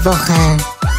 Woche.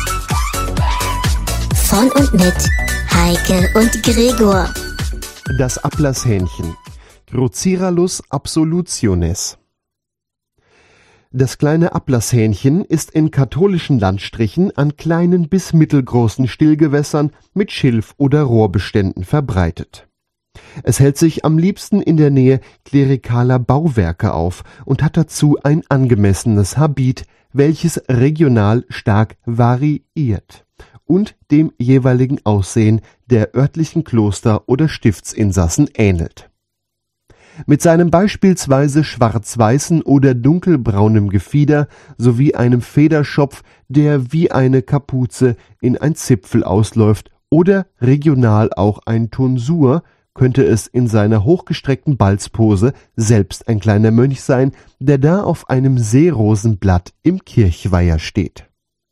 Von und mit Heike und Gregor. Das Ablasshähnchen. Cruciralus absolutionis. Das kleine Ablasshähnchen ist in katholischen Landstrichen an kleinen bis mittelgroßen Stillgewässern mit Schilf- oder Rohrbeständen verbreitet. Es hält sich am liebsten in der Nähe klerikaler Bauwerke auf und hat dazu ein angemessenes Habit, welches regional stark variiert und dem jeweiligen Aussehen der örtlichen Kloster- oder Stiftsinsassen ähnelt. Mit seinem beispielsweise schwarz-weißen oder dunkelbraunem Gefieder sowie einem Federschopf, der wie eine Kapuze in ein Zipfel ausläuft, oder regional auch ein Tonsur, könnte es in seiner hochgestreckten Balzpose selbst ein kleiner Mönch sein, der da auf einem Seerosenblatt im Kirchweiher steht.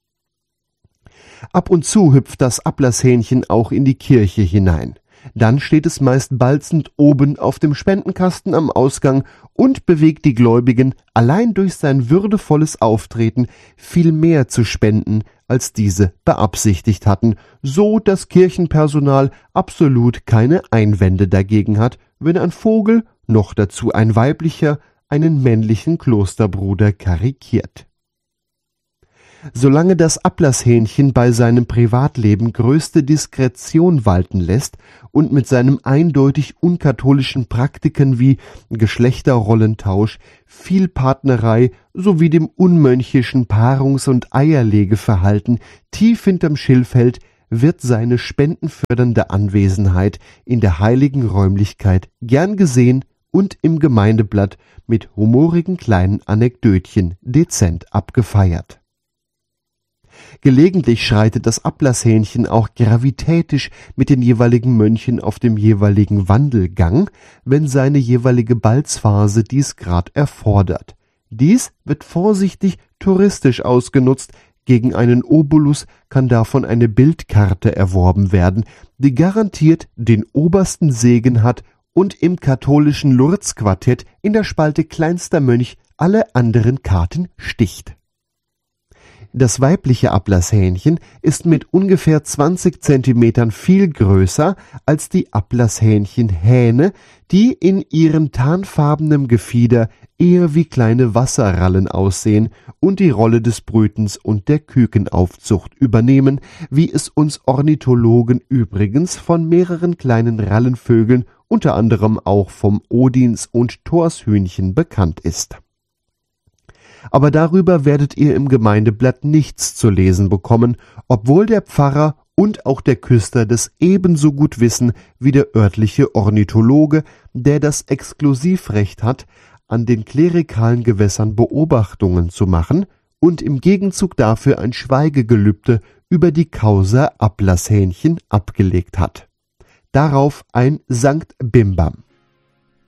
Ab und zu hüpft das Ablasshähnchen auch in die Kirche hinein. Dann steht es meist balzend oben auf dem Spendenkasten am Ausgang und bewegt die Gläubigen allein durch sein würdevolles Auftreten viel mehr zu spenden, als diese beabsichtigt hatten, so das Kirchenpersonal absolut keine Einwände dagegen hat, wenn ein Vogel, noch dazu ein weiblicher, einen männlichen Klosterbruder karikiert. Solange das Ablasshähnchen bei seinem Privatleben größte Diskretion walten lässt und mit seinem eindeutig unkatholischen Praktiken wie Geschlechterrollentausch, Vielpartnerei sowie dem unmönchischen Paarungs- und Eierlegeverhalten tief hinterm Schilf hält, wird seine spendenfördernde Anwesenheit in der heiligen Räumlichkeit gern gesehen und im Gemeindeblatt mit humorigen kleinen Anekdötchen dezent abgefeiert. Gelegentlich schreitet das Ablasshähnchen auch gravitätisch mit den jeweiligen Mönchen auf dem jeweiligen Wandelgang, wenn seine jeweilige Balzphase dies grad erfordert. Dies wird vorsichtig touristisch ausgenutzt, gegen einen Obolus kann davon eine Bildkarte erworben werden, die garantiert den obersten Segen hat und im katholischen Lourdes-Quartett in der Spalte Kleinster Mönch alle anderen Karten sticht. Das weibliche Ablasshähnchen ist mit ungefähr 20 Zentimetern viel größer als die Ablasshähnchen-Hähne, die in ihrem tarnfarbenen Gefieder eher wie kleine Wasserrallen aussehen und die Rolle des Brütens und der Kükenaufzucht übernehmen, wie es uns Ornithologen übrigens von mehreren kleinen Rallenvögeln, unter anderem auch vom Odins- und Thorshühnchen, bekannt ist. Aber darüber werdet ihr im Gemeindeblatt nichts zu lesen bekommen, obwohl der Pfarrer und auch der Küster das ebenso gut wissen wie der örtliche Ornithologe, der das Exklusivrecht hat, an den klerikalen Gewässern Beobachtungen zu machen und im Gegenzug dafür ein Schweigegelübde über die Causa Ablasshähnchen abgelegt hat. Darauf ein Sankt Bimbam.